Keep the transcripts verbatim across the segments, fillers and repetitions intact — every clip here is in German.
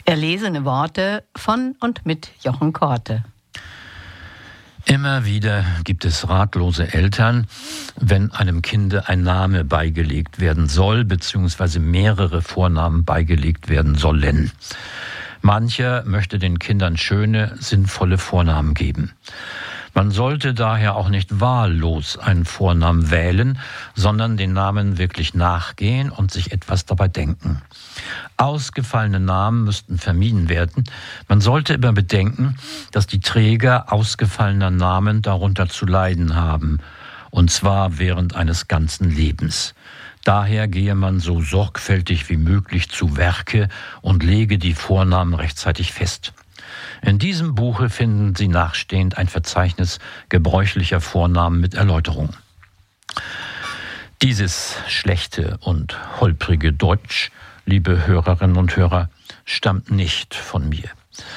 Erlesene Worte von und mit Jochen Korte. Immer wieder gibt es ratlose Eltern, wenn einem Kinde ein Name beigelegt werden soll, beziehungsweise mehrere Vornamen beigelegt werden sollen. Mancher möchte den Kindern schöne, sinnvolle Vornamen geben. Man sollte daher auch nicht wahllos einen Vornamen wählen, sondern den Namen wirklich nachgehen und sich etwas dabei denken. Ausgefallene Namen müssten vermieden werden. Man sollte immer bedenken, dass die Träger ausgefallener Namen darunter zu leiden haben, und zwar während eines ganzen Lebens. Daher gehe man so sorgfältig wie möglich zu Werke und lege die Vornamen rechtzeitig fest. In diesem Buche finden Sie nachstehend ein Verzeichnis gebräuchlicher Vornamen mit Erläuterung. Dieses schlechte und holprige Deutsch, liebe Hörerinnen und Hörer, stammt nicht von mir.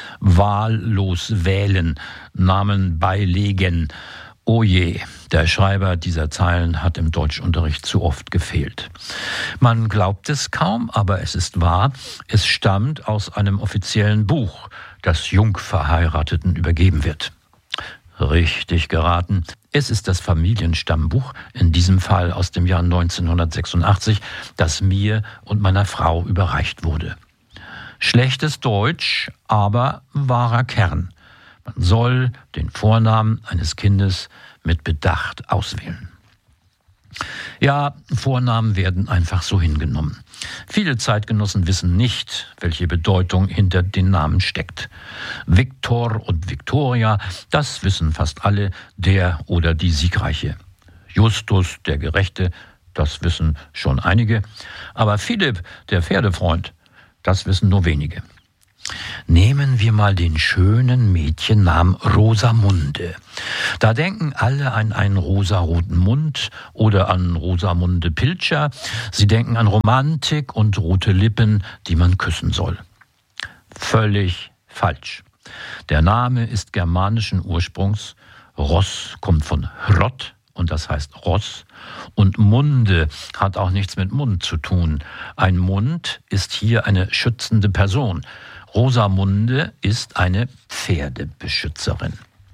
Wahllos wählen, Namen beilegen. Oh je, der Schreiber dieser Zeilen hat im Deutschunterricht zu oft gefehlt. Man glaubt es kaum, aber es ist wahr, es stammt aus einem offiziellen Buch, das Jungverheirateten übergeben wird. Richtig geraten. Es ist das Familienstammbuch, in diesem Fall aus dem Jahr neunzehnhundertsechsundachtzig, das mir und meiner Frau überreicht wurde. Schlechtes Deutsch, aber wahrer Kern. Man soll den Vornamen eines Kindes mit Bedacht auswählen. Ja, Vornamen werden einfach so hingenommen. Viele Zeitgenossen wissen nicht, welche Bedeutung hinter den Namen steckt. Viktor und Viktoria, das wissen fast alle, der oder die Siegreiche. Justus, der Gerechte, das wissen schon einige. Aber Philipp, der Pferdefreund, das wissen nur wenige. Nehmen wir mal den schönen Mädchennamen Rosamunde. Da denken alle an einen rosaroten Mund oder an Rosamunde Pilcher. Sie denken an Romantik und rote Lippen, die man küssen soll. Völlig falsch. Der Name ist germanischen Ursprungs. Ross kommt von Rott und das heißt Ross. Und Munde hat auch nichts mit Mund zu tun. Ein Mund ist hier eine schützende Person. Rosamunde ist eine Pferdebeschützerin.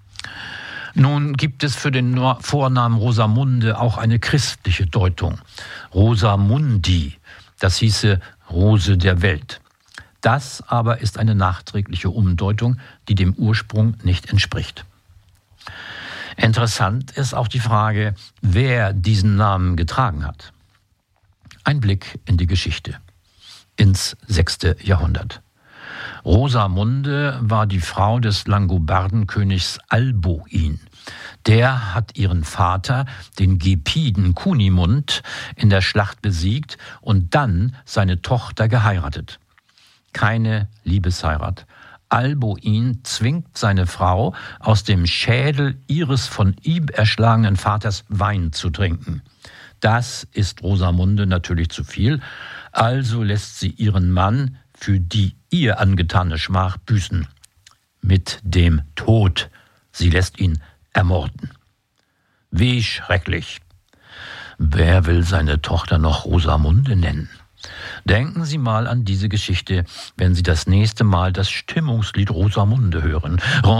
Nun gibt es für den Vornamen Rosamunde auch eine christliche Deutung. Rosamundi, das hieße Rose der Welt. Das aber ist eine nachträgliche Umdeutung, die dem Ursprung nicht entspricht. Interessant ist auch die Frage, wer diesen Namen getragen hat. Ein Blick in die Geschichte, ins sechste Jahrhundert. Rosamunde war die Frau des Langobardenkönigs Alboin. Der hat ihren Vater, den Gepiden Kunimund, in der Schlacht besiegt und dann seine Tochter geheiratet. Keine Liebesheirat. Alboin zwingt seine Frau, aus dem Schädel ihres von ihm erschlagenen Vaters Wein zu trinken. Das ist Rosamunde natürlich zu viel, also lässt sie ihren Mann für die ihr angetane Schmach büßen. Mit dem Tod. Sie lässt ihn ermorden. Wie schrecklich. Wer will seine Tochter noch Rosamunde nennen? Denken Sie mal an diese Geschichte, wenn Sie das nächste Mal das Stimmungslied Rosamunde hören.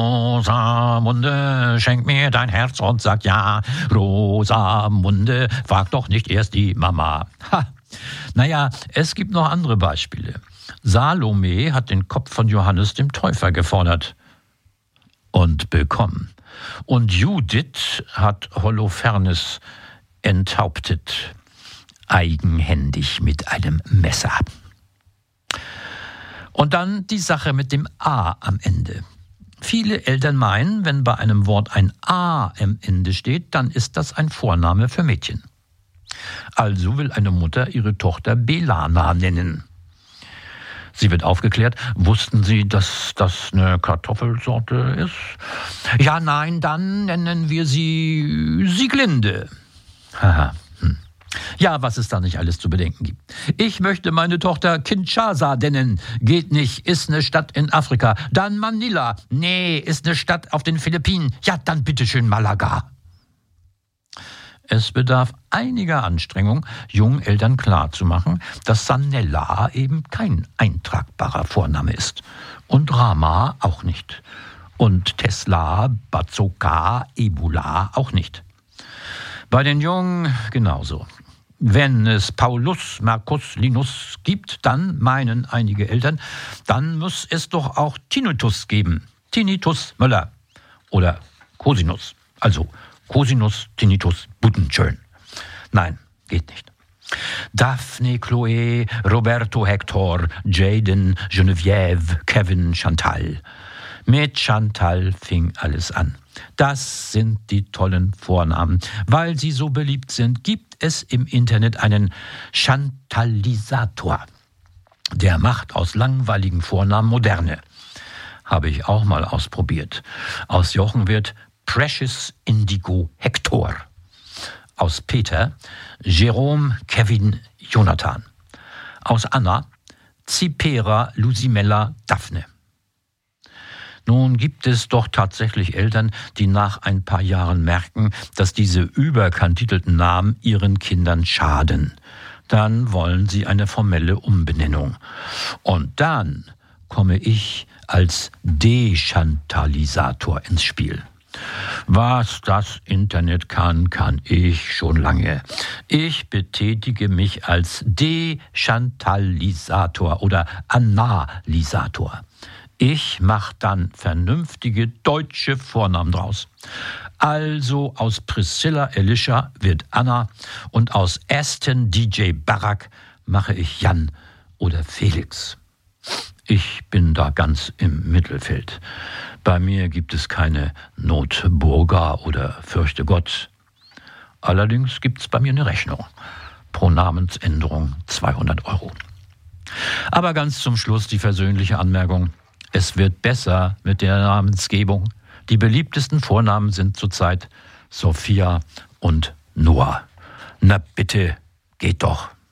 Rosamunde, schenk mir dein Herz und sag ja. Rosamunde, frag doch nicht erst die Mama. Ha. Naja, es gibt noch andere Beispiele. Salome hat den Kopf von Johannes dem Täufer gefordert und bekommen. Und Judith hat Holofernes enthauptet, eigenhändig mit einem Messer. Und dann die Sache mit dem A am Ende. Viele Eltern meinen, wenn bei einem Wort ein A am Ende steht, dann ist das ein Vorname für Mädchen. Also will eine Mutter ihre Tochter Belana nennen. Sie wird aufgeklärt. Wussten Sie, dass das eine Kartoffelsorte ist? Ja, nein, dann nennen wir sie Sieglinde. Haha. Hm. Ja, was es da nicht alles zu bedenken gibt. Ich möchte meine Tochter Kinshasa nennen. Geht nicht, ist eine Stadt in Afrika. Dann Manila. Nee, ist eine Stadt auf den Philippinen. Ja, dann bitteschön Malaga. Es bedarf einiger Anstrengung, jungen Eltern klarzumachen, dass Sanella eben kein eintragbarer Vorname ist. Und Rama auch nicht. Und Tesla, Bazooka, Ebola auch nicht. Bei den Jungen genauso. Wenn es Paulus, Marcus, Linus gibt, dann meinen einige Eltern, dann muss es doch auch Tinnitus geben. Tinnitus Möller oder Cosinus. Also Cosinus, Tinnitus, Buttenschön. Nein, geht nicht. Daphne, Chloé, Roberto, Hector, Jaden, Geneviève, Kevin, Chantal. Mit Chantal fing alles an. Das sind die tollen Vornamen. Weil sie so beliebt sind, gibt es im Internet einen Chantalisator. Der macht aus langweiligen Vornamen moderne. Habe ich auch mal ausprobiert. Aus Jochen wird Precious Indigo Hector. Aus Peter Jerome Kevin Jonathan. Aus Anna Zipera Lucimella Daphne. Nun gibt es doch tatsächlich Eltern, die nach ein paar Jahren merken, dass diese überkantitelten Namen ihren Kindern schaden. Dann wollen sie eine formelle Umbenennung. Und dann komme ich als Dechantalisator ins Spiel. Was das Internet kann, kann ich schon lange. Ich betätige mich als Dechantalisator oder Analysator. Ich mache dann vernünftige deutsche Vornamen draus. Also aus Priscilla Alicia wird Anna und aus Aston D J Barack mache ich Jan oder Felix. Ich bin da ganz im Mittelfeld. Bei mir gibt es keine Notburger oder Fürchte Gott. Allerdings gibt es bei mir eine Rechnung. Pro Namensänderung zweihundert Euro. Aber ganz zum Schluss die versöhnliche Anmerkung. Es wird besser mit der Namensgebung. Die beliebtesten Vornamen sind zurzeit Sophia und Noah. Na bitte, geht doch.